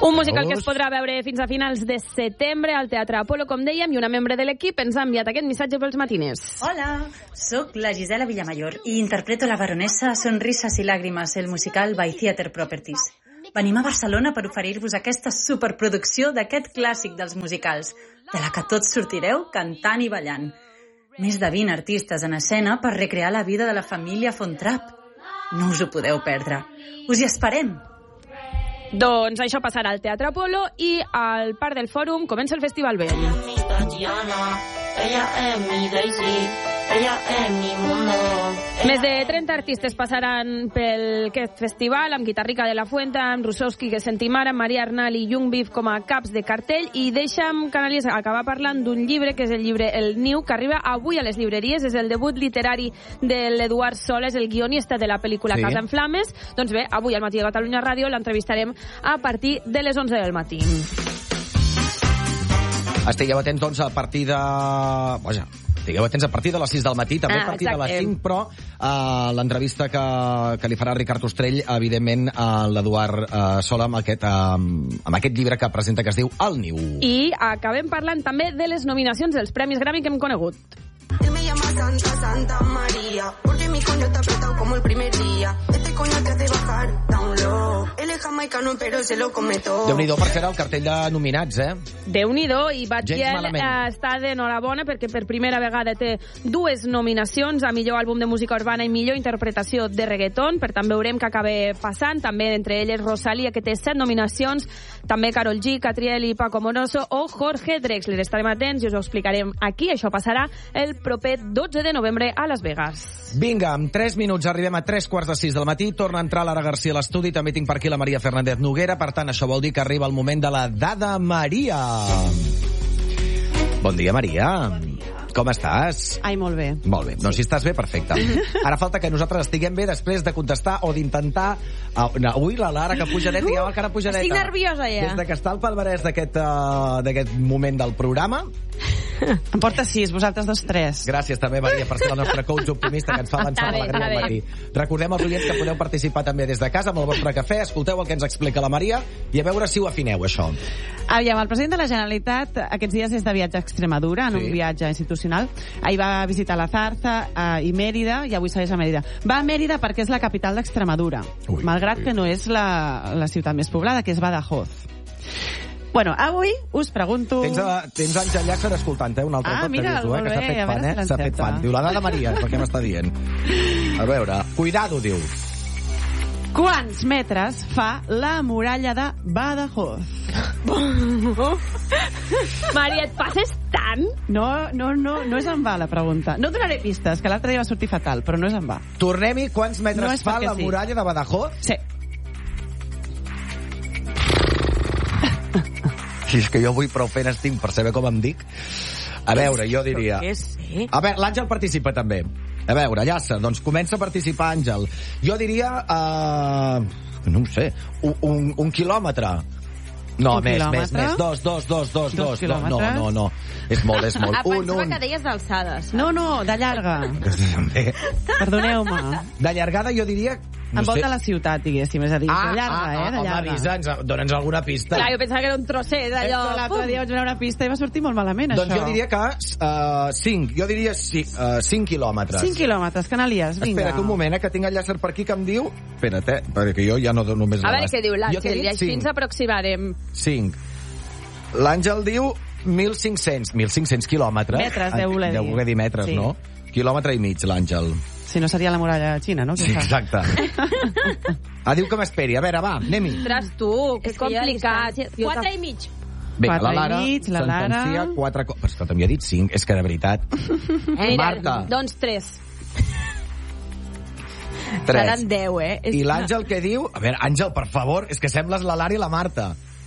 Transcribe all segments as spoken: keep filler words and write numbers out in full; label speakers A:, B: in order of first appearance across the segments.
A: Un musical que es podrà veure fins a finals de setembre al Teatre Apolo, com dèiem, i una membre de l'equip ens ha enviat aquest missatge pels matiners.
B: Hola, sóc la Gisela Villamayor i interpreto la baronessa Sonrisas i Làgrimes, el musical by Theatre Properties. Venim a Barcelona per oferir-vos aquesta superproducció d'aquest clàssic dels musicals, de la que tots sortireu cantant i ballant. Més de vint artistes en escena per recrear la vida de la família Fontrap. No us ho podeu perdre. Us hi esperem!
A: Doncs això passarà al Teatre Apolo i al Parc del Fòrum comença el Festival Vell. Més de trenta artistes passaran pel aquest festival, amb Guitarrica de la Fuente, amb Rusowski, que sentim ara, Maria Arnal i Young Beef com a caps de cartell, i deixa'm, Canalies, acabar parlant d'un llibre, que és el llibre El Niu, que arriba avui a les llibreries, és el debut literari de l'Eduard Soles, el guionista de la pel·lícula sí. Casa en Flames. Doncs bé, avui al Matí de Catalunya Ràdio l'entrevistarem a partir de les onze del matí.
C: Estigueu atents, doncs, a partir de... Vaja, estigueu atents a partir de les sis del matí, també ah, a partir exacte. de les cinc, però uh, l'entrevista que, que li farà Ricard Ostrell, evidentment, a l'Eduard uh, Sola, amb aquest, uh, amb aquest llibre que presenta, que es diu El Niu.
A: I acabem parlant també de les nominacions dels Premis Grammy que hem conegut.
D: Él me llama Santa, Santa María, porque mi coño está apretado como el primer día. Este coño te hace bajar down low. Él es jamaicano, pero se lo come todo.
C: Déu-n'hi-do per fer el cartell de nominats, eh?
A: Déu-n'hi-do, i Batgirl està d'enhorabona perquè per primera vegada té dues nominacions a millor àlbum de música urbana i millor interpretació de reggaeton. Per tant, veurem què acaba passant. També entre elles Rosalía, que té set nominacions, també Karol G, Catriel i Paco Moroso o Jorge Drexler. Estarem atents i us ho explicarem aquí. Això passarà el proper dotze de novembre a Las Vegas.
C: Vinga, en tres minuts arribem a tres quarts de sis del matí. Torna a entrar Lara García a l'estudi. També tinc per aquí la Maria Fernández Noguera. Per tant, això vol dir que arriba el moment de la Dada Maria. Bon dia, Maria. Com estàs?
E: Ai, molt bé.
C: Molt bé. Doncs si estàs bé, perfecte. Ara falta que nosaltres estiguem bé després de contestar o d'intentar... Uh, ui, la Lara, que pujadeta, uh, ja va cara pujadeta.
A: Estic nerviosa, ja.
C: Des de que està al palmarès d'aquest uh, d'aquest moment del programa...
E: Em porta sis, vosaltres dos tres.
C: Gràcies també, Maria, per ser la nostra coach optimista que ens fa avançar a l'alegria al matí. Recordem als oients que podeu participar també des de casa amb el vostre cafè, escolteu el que ens explica la Maria i a veure si ho afineu, això.
E: Aviam, el president de la Generalitat aquests dies és de viatge a Extremadura, en sí. un viatge institucional. Ahir va visitar la Zarza eh, i Mèrida, i avui segueix a Mèrida. Va a Mèrida perquè és la capital d'Extremadura, ui, malgrat ui. que no és la, la ciutat més poblada, que és Badajoz. Bueno, avui us pregunto...
C: Tens, a, tens Àngel Llàcer escoltant, eh? Un altre
E: ah,
C: cop
E: mira,
C: t'aviso, eh? Que s'ha fet fan, eh? S'ha fet fan. Diu, la Dada Maria, és el que m'està dient. A veure, cuidado, diu.
E: Quants metres fa la muralla de Badajoz?
A: Maria, et passes tant?
E: No, no, no, no és en va la pregunta. No donaré pistes, que l'altre dia va sortir fatal, però no és en va.
C: Tornem-hi, quants metres no fa la sí. muralla de Badajoz?
E: Sí.
C: Si és que jo vull prou feines tinc per saber com em dic. A veure, jo diria... A veure, l'Àngel participa també. A veure, Llàcer, doncs comença a participar, Àngel. Jo diria... Uh, no ho sé, un, un, un quilòmetre. No,
E: un
C: més,
E: quilòmetre?
C: més, més. Dos, dos, dos, dos, dos.
E: dos
C: no, no, no. És molt, és molt.
A: Ah,
C: un,
A: pensava
C: un.
A: que deies d'alçades.
E: No, no, de llarga. Perdoneu-me.
C: De llargada jo diria...
E: No envolta sé. la ciutat, diguéssim, és a dir,
C: ah,
E: de llarga,
C: ah,
E: eh, de
C: home,
E: llarga.
C: avisa'ns, dona'ns alguna pista.
A: Clar, jo pensava que era un trosset, allò...
E: L'altre dia vaig veure una pista i va sortir molt malament,
C: doncs
E: això.
C: Doncs jo diria que uh, cinc, jo diria uh, cinc quilòmetres.
E: cinc quilòmetres, Canalies, vinga.
C: Espera't un moment, eh, que tinc el Llàcer per aquí que em diu... Espera't, eh, perquè jo ja no dono més...
A: A veure què diu l'Àngel, i així ens aproximarem.
C: cinc. L'Àngel diu mil cinc-cents. mil cinc-cents quilòmetres.
E: Metres, deu voler dir.
C: Deu voler dir metres,
E: sí.
C: no? Quilòmetre i mig, l'Àngel.
E: Si no seria la muralla xina, no?
C: Sí, exacte. Ah, diu que m'esperi. A veure, va, anem-hi.
A: Ostres, tu, que és complicat. Quatre i mig.
C: Vinga, la Lara
E: mig, la Lara...
C: quatre... Però és que t'havia dit cinc, és que de veritat.
A: Eh,
C: Marta.
A: Doncs tres.
C: Tres.
A: Seran deu, eh?
C: I l'Àngel què diu? A veure, Àngel, per favor, és que sembles la Lara i la Marta.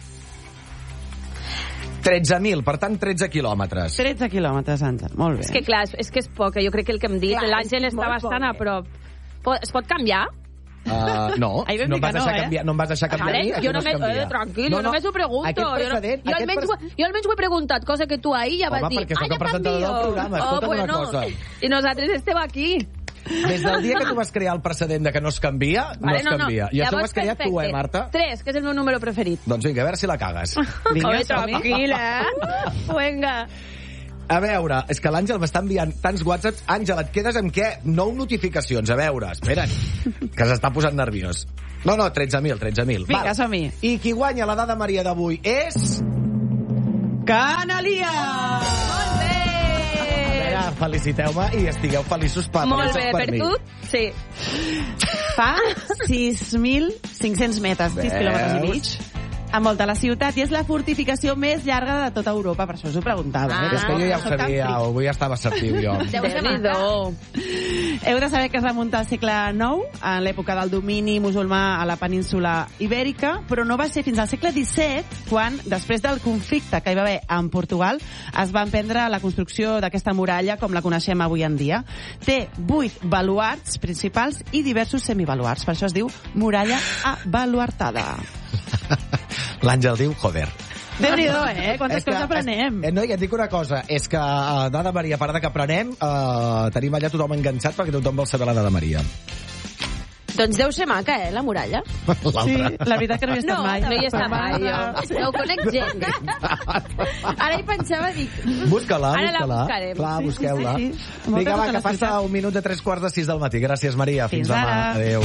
C: tretze mil, per tant, tretze quilòmetres.
E: tretze quilòmetres, Àngel, molt bé.
A: És que clar, és que és poc, jo crec que el que hem dit, l'Àngel està bastant poc, a prop. Es pot canviar?
C: Uh, no, no em vas deixar no, eh? canviar, no em vas deixar canviar.
A: Vale, jo només, no eh, tranquil, no, no, jo només ho pregunto.
C: Aquest precedent,
A: jo, no, jo, almenys,
C: pres...
A: jo almenys ho he preguntat, cosa que tu ahir ja vas
C: Home,
A: dir.
C: Home, perquè soc el presentador del programa, escolta'm oh, bueno, una cosa.
A: I nosaltres estem aquí.
C: des del dia que tu vas crear el precedent de que no es canvia, no
A: vale,
C: es
A: no,
C: canvia.
A: No.
C: I això ho
A: Llavors,
C: has creat tu, eh, Marta?
A: tres, que és el meu número preferit.
C: Doncs vinga, a veure si la cagues.
A: Vinga, tranquil·la. Vinga.
C: A veure, és que l'Àngel m'està enviant tants whatsapps. Àngel, et quedes amb què? Nou notificacions. A veure, espera't, que s'està posant nerviós. No, no, tretze mil, tretze mil.
E: Vinga, som-hi.
C: I qui guanya la dada Maria d'avui és...
E: Canalia!
A: Molt bé!
C: A veure, feliciteu-me i estigueu feliços per,
A: Molt bé,
C: per,
A: per
C: mi.
A: tu, sí.
E: Fa sis mil cinc-cents metres, sis quilòmetres i mig. Envolta la ciutat i és la fortificació més llarga de tota Europa, per això us ho preguntava.
A: Ah,
E: eh?
C: És que jo ja ho
E: Soc tan
C: sabia,
E: fric.
C: avui ja estava assertiu jo.
A: Deu ser maca.
E: Heu de saber que es remunta al segle nou, en l'època del domini musulmà a la península ibèrica, però no va ser fins al segle disset, quan, després del conflicte que hi va haver amb Portugal, es va emprendre la construcció d'aquesta muralla com la coneixem avui en dia. Té vuit baluards principals i diversos semibaluards, per això es diu muralla abaluartada.
C: L'Àngel diu, joder.
E: Déu-n'hi-do, eh? Quantes
C: És que-
E: coses aprenem.
C: Eh, no, i et dic una cosa, és que a Dada Maria, a part de que aprenem, eh, tenim allà tothom enganxat perquè tothom vol saber la Dada Maria.
A: Doncs deu ser maca, eh, la muralla.
E: Sí, la veritat que no hi he estat
A: No,
E: mai.
A: no hi he estat mai, jo. No ho conec gent. Ara hi pensava, dic...
C: Busca-la,
A: Ara la
C: busca-la.
A: buscarem.
C: Clar,
E: Sí, sí,
C: busqueu-la.
E: sí, sí. Molta
C: Vinga, va,
E: tota
C: que
E: la
C: passa
E: ciutat.
C: un minut de tres quarts de sis del matí. Gràcies, Maria. Fins,
E: Fins
C: demà.
E: ara.
C: Adéu.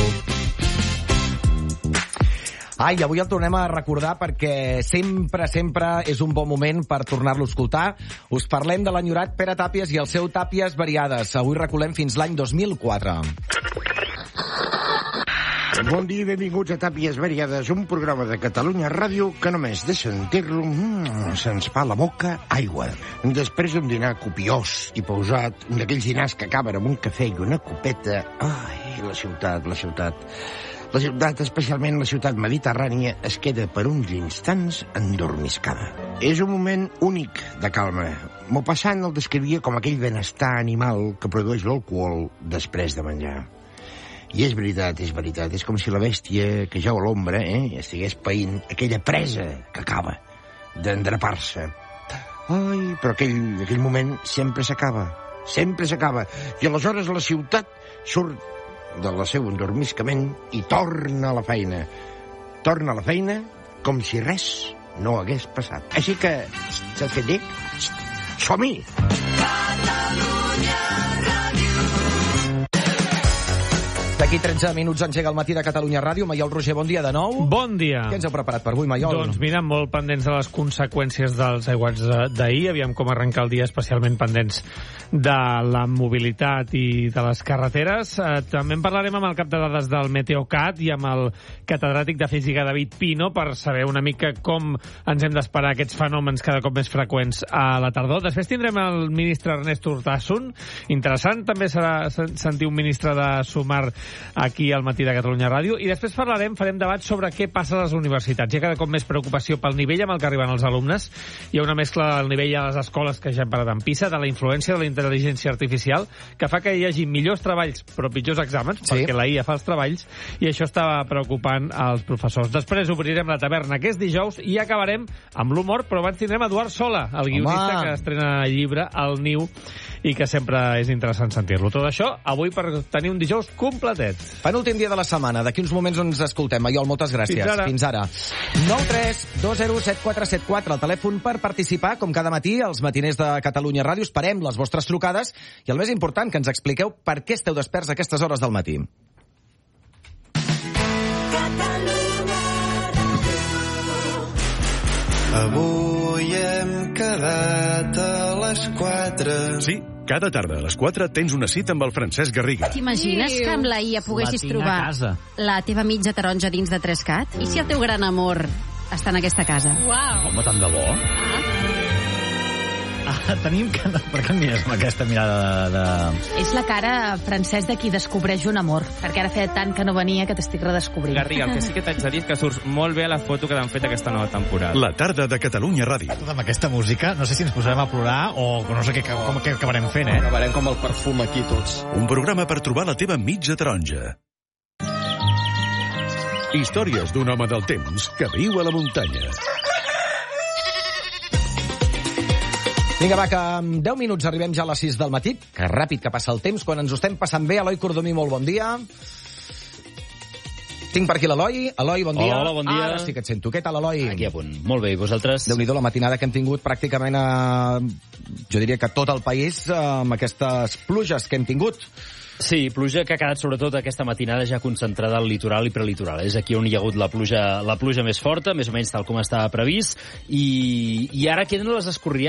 C: Ai, avui el tornem a recordar perquè sempre, sempre és un bon moment per tornar-lo a escoltar. Us parlem de l'enyorat Pere Tàpies i el seu Tàpies Variades. Avui recolem fins l'any dos mil quatre.
F: Bon dia i benvinguts a Tàpies Variades, un programa de Catalunya Ràdio que només de sentir-lo mmm, se'ns fa la boca aigua. Després d'un dinar copiós i pausat, un d'aquells dinars que acaben amb un cafè i una copeta... Ai, la ciutat, la ciutat... La ciutat, especialment la ciutat mediterrània, es queda per uns instants endormiscada. És un moment únic de calma. Maupassant el descrivia com aquell benestar animal que produeix l'alcohol després de menjar. I és veritat, és veritat. És com si la bèstia que jau a l'ombra eh, estigués païnt aquella presa que acaba d'endrapar-se. Ai, però aquell, aquell moment sempre s'acaba. Sempre s'acaba. I aleshores la ciutat surt del seu endormiscament i torna a la feina. Torna a la feina com si res no hagués passat. Així que, saps què et dic? Som-hi!
C: D'aquí tretze minuts engega el matí de Catalunya Ràdio. Maiol Roger, bon dia de nou.
G: Bon dia.
C: Què ens heu preparat per avui, Maiol?
G: Doncs mira, molt pendents de les conseqüències dels aiguats d'ahir. Aviam com arrencar el dia, especialment pendents de la mobilitat i de les carreteres. Eh, també en parlarem amb el cap de dades del Meteocat i amb el catedràtic de física David Pino per saber una mica com ens hem d'esperar aquests fenòmens cada cop més freqüents a la tardor. Després tindrem el ministre Ernest Urtasun. Interessant també serà sentir un ministre de Sumar aquí al matí de Catalunya Ràdio. I després parlarem, farem debat sobre què passa a les universitats. Hi ha cada cop més preocupació pel nivell amb el que arriben els alumnes. Hi ha una mescla del nivell a les escoles que ja hem parlat en PISA, de la influència de la intel·ligència artificial, que fa que hi hagi millors treballs però pitjors exàmens, sí, perquè la I A fa els treballs, i això està preocupant als professors. Després obrirem la taverna, que és dijous, i acabarem amb l'humor, però abans tindrem Eduard Sola, el guionista Home. que estrena el llibre El Niu, i que sempre és interessant sentir-lo. Tot això avui per tenir un dijous completet.
C: Penúltim dia de la setmana. D'aquí uns moments ens escoltem. Maiol, moltes gràcies.
G: Fins ara.
C: Fins ara. nou tres dos zero set quatre set quatre, el telèfon per participar, com cada matí, als matiners de Catalunya Ràdio. Esperem les vostres trucades i el més important, que ens expliqueu per què esteu desperts a aquestes hores del matí.
H: Avui hem quedat a les quatre.
I: Sí, cada tarda a les quatre tens una cita amb el Francesc Garriga.
J: T'imagines que amb la I A poguessis trobar la teva mitja taronja dins de Trescat? I si el teu gran amor està en aquesta casa?
K: Uau!
C: Home, tant de bo.
K: Ah, tenim que... Per què em mires amb aquesta mirada de...
J: És la cara, Francesc, de qui descobreix un amor, perquè ara feia tant que no venia que t'estic redescobrint.
L: Garriga, el que sí que t'haig de dir és que surts molt bé a la foto que t'han fet aquesta nova temporada.
I: La tarda de Catalunya Ràdio.
K: Tot amb aquesta música, no sé si ens posarem a plorar o no sé què, com, què acabarem fent, eh?
H: Acabarem com el perfum aquí tots.
I: Un programa per trobar la teva mitja taronja. Històries d'un home del temps que viu a la muntanya.
C: Vinga, va, que en deu minuts arribem ja a les sis del matí. Que ràpid que passa el temps, quan ens ho estem passant bé. Eloi Cordomí, molt bon dia. Tinc per aquí l'Eloi. Eloi, bon dia.
M: Hola, bon dia.
C: Ara sí que et sento. Què tal, Eloi?
M: Aquí a punt. Molt bé, i vosaltres?
C: Déu-n'hi-do la matinada que hem tingut pràcticament a... jo diria que tot el país amb aquestes pluges que hem tingut.
M: Sí, pluja que ha quedat sobretot aquesta matinada ja concentrada al litoral i prelitoral. És aquí on hi ha hagut la pluja, la pluja més forta, més o menys tal com estava previst, i, i ara queden les escorriades.